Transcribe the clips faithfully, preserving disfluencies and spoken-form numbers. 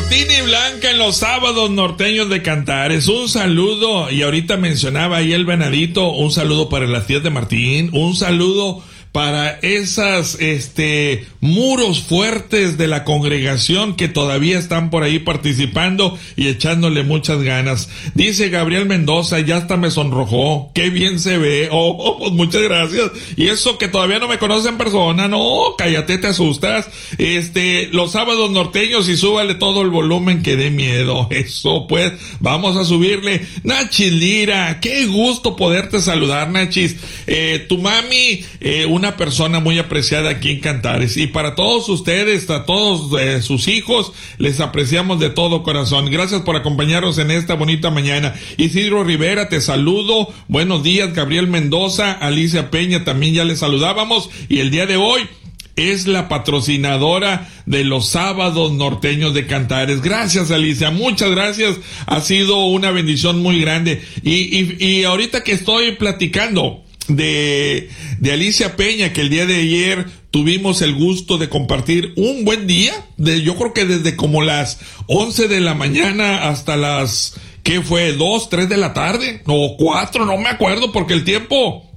Agustín y Blanca en los sábados norteños de Cantares. Un saludo, y ahorita mencionaba ahí el Venadito, un saludo para las tías de Martín, un saludo para esas, este, muros fuertes de la congregación que todavía están por ahí participando y echándole muchas ganas. Dice Gabriel Mendoza, ya hasta me sonrojó, qué bien se ve. Oh, oh, pues muchas gracias. Y eso que todavía no me conocen en persona, no, cállate, te asustas. Este, los sábados norteños, y súbale todo el volumen que dé miedo. Eso pues, vamos a subirle. Nachis Lira, qué gusto poderte saludar, Nachis. Eh, tu mami, eh, una persona muy apreciada aquí en Cantares, y para todos ustedes, a todos eh, sus hijos, les apreciamos de todo corazón. Gracias por acompañarnos en esta bonita mañana. Isidro Rivera, te saludo, buenos días. Gabriel Mendoza, Alicia Peña, también ya les saludábamos, y el día de hoy es la patrocinadora de los sábados norteños de Cantares. Gracias, Alicia, muchas gracias, ha sido una bendición muy grande. Y, y, y ahorita que estoy platicando de, de Alicia Peña, que el día de ayer tuvimos el gusto de compartir un buen día, de, yo creo que desde como las once de la mañana hasta las, ¿qué fue? dos, tres de la tarde, o cuatro, no me acuerdo, porque el tiempo,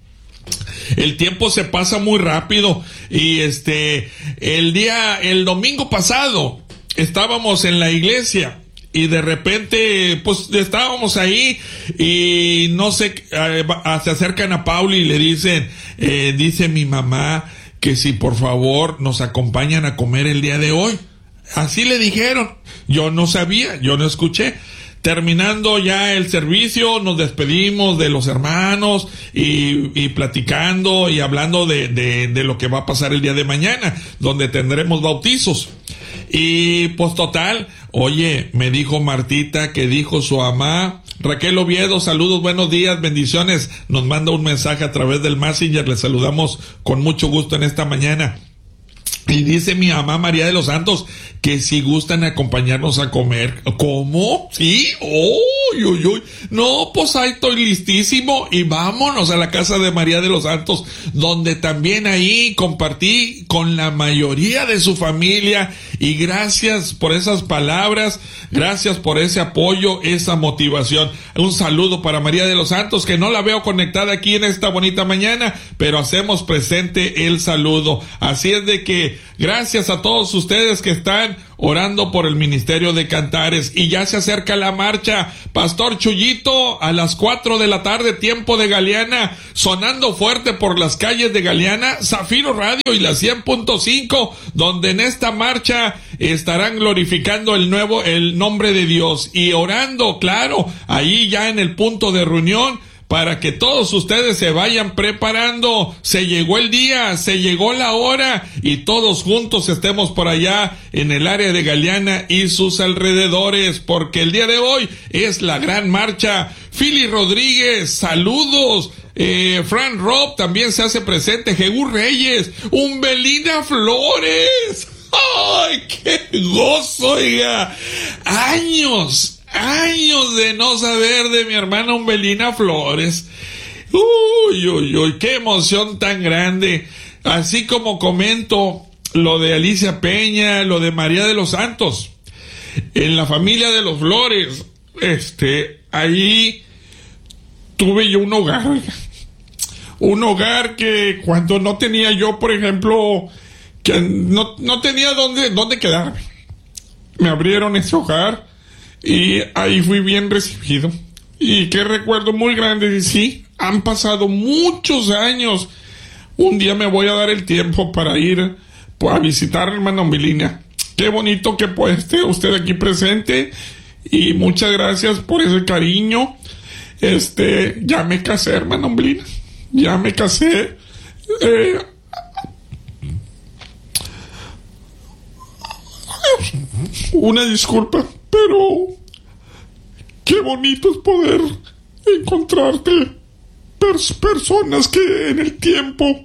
el tiempo se pasa muy rápido. Y este, el día, el domingo pasado, estábamos en la iglesia, y de repente, pues, estábamos ahí, y no sé, eh, se acercan a Pauli y le dicen, eh, dice mi mamá que si por favor nos acompañan a comer el día de hoy. Así le dijeron. Yo no sabía, yo no escuché. Terminando ya el servicio, nos despedimos de los hermanos y, y platicando y hablando de, de, de lo que va a pasar el día de mañana, donde tendremos bautizos. Y pues total, oye, me dijo Martita que dijo su mamá, Raquel Oviedo, saludos, buenos días, bendiciones, nos manda un mensaje a través del Messenger, le saludamos con mucho gusto en esta mañana. Y dice mi mamá María de los Santos que si gustan acompañarnos a comer. ¿Cómo? ¿Sí? ¡Uy, uy, uy! No, pues ahí estoy listísimo y vámonos a la casa de María de los Santos, donde también ahí compartí con la mayoría de su familia, y gracias por esas palabras, gracias por ese apoyo, esa motivación. Un saludo para María de los Santos, que no la veo conectada aquí en esta bonita mañana, pero hacemos presente el saludo. Así es de que gracias a todos ustedes que están orando por el ministerio de Cantares. Y ya se acerca la marcha, Pastor Chuyito, a las cuatro de la tarde, tiempo de Galeana, sonando fuerte por las calles de Galeana, Zafiro Radio y la cien punto cinco, donde en esta marcha estarán glorificando el nuevo, el nombre de Dios, y orando, claro, ahí ya en el punto de reunión, para que todos ustedes se vayan preparando. Se llegó el día, se llegó la hora, y todos juntos estemos por allá en el área de Galeana y sus alrededores, porque el día de hoy es la gran marcha. Philly Rodríguez, saludos. Eh, Fran Rob también se hace presente. Jehú Reyes, Umbelina Flores. ¡Ay, qué gozo, oiga! Años, años de no saber de mi hermana Umbelina Flores. Uy, uy, uy, qué emoción tan grande. Así como comento lo de Alicia Peña, lo de María de los Santos, en la familia de los Flores, este, ahí tuve yo un hogar, un hogar que cuando no tenía yo, por ejemplo, que no, no tenía dónde, dónde quedarme, me abrieron ese hogar, y ahí fui bien recibido. Y qué recuerdo muy grande. Y sí, han pasado muchos años. Un día me voy a dar el tiempo para ir a visitar a hermana Umbelina. Qué bonito que pues, esté usted aquí presente, y muchas gracias por ese cariño. Este, ya me casé, hermana Umbelina. Ya me casé. Eh, una disculpa, pero qué bonito es poder encontrarte pers- personas que en el tiempo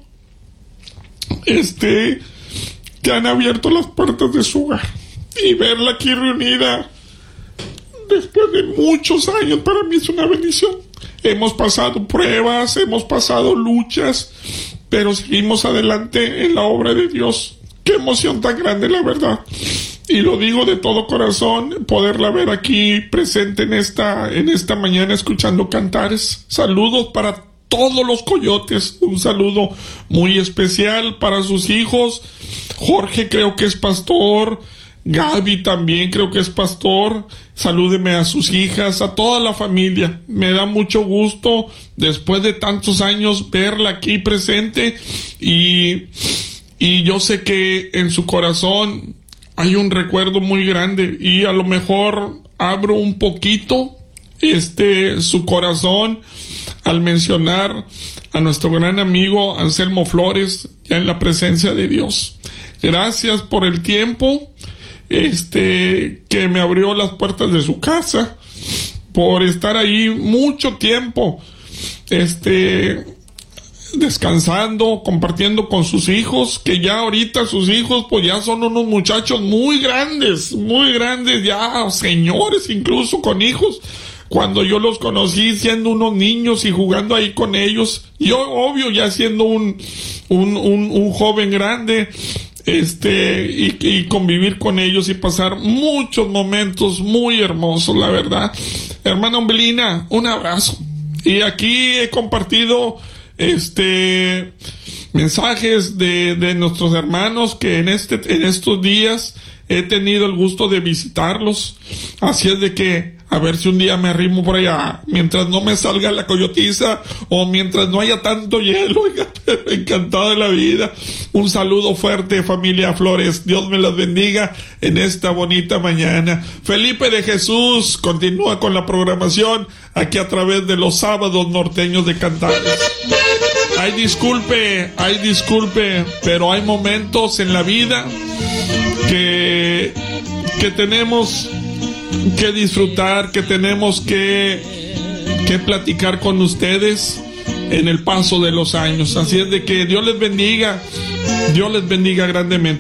este te han abierto las puertas de su hogar, y verla aquí reunida después de muchos años para mí es una bendición. Hemos pasado pruebas, hemos pasado luchas, pero seguimos adelante en la obra de Dios. Qué emoción tan grande, la verdad. y lo digo de todo corazón, poderla ver aquí presente en esta, en esta mañana escuchando cantares. Saludos para todos los coyotes, un saludo muy especial para sus hijos. Jorge creo que es pastor, Gaby también creo que es pastor. Salúdeme a sus hijas, a toda la familia. Me da mucho gusto después de tantos años verla aquí presente, y, y yo sé que en su corazón hay un recuerdo muy grande, y a lo mejor abro un poquito este su corazón al mencionar a nuestro gran amigo Anselmo Flores ya en la presencia de Dios. Gracias por el tiempo este que me abrió las puertas de su casa, por estar ahí mucho tiempo este descansando, compartiendo con sus hijos, que ya ahorita sus hijos pues ya son unos muchachos muy grandes, muy grandes ya, señores incluso con hijos. Cuando yo los conocí siendo unos niños y jugando ahí con ellos, yo obvio ya siendo un un, un, un joven grande, este y, y convivir con ellos y pasar muchos momentos muy hermosos, la verdad. Hermana Umbelina, un abrazo. Y aquí he compartido este mensajes de, de nuestros hermanos que en este en estos días he tenido el gusto de visitarlos, así es de que a ver si un día me arrimo por allá, mientras no me salga la coyotiza o mientras no haya tanto hielo. Encantado de la vida. Un saludo fuerte, familia Flores. Dios me las bendiga en esta bonita mañana. Felipe de Jesús continúa con la programación aquí a través de los sábados norteños de Cantares. Ay, disculpe, ay, disculpe, pero hay momentos en la vida que, que tenemos que disfrutar, que tenemos que, que platicar con ustedes en el paso de los años. Así es de que Dios les bendiga, Dios les bendiga grandemente.